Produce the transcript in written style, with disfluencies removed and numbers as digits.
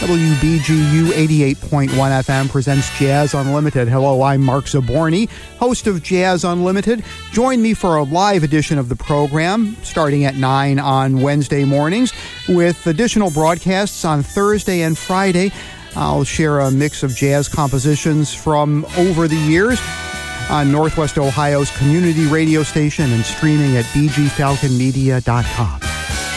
WBGU 88.1 FM presents Jazz Unlimited. Hello, I'm Mark Zaborny, host of Jazz Unlimited. Join me for a live edition of the program starting at 9 on Wednesday mornings with additional broadcasts on Thursday and Friday. I'll share a mix of jazz compositions from over the years on Northwest Ohio's community radio station and streaming at bgfalconmedia.com.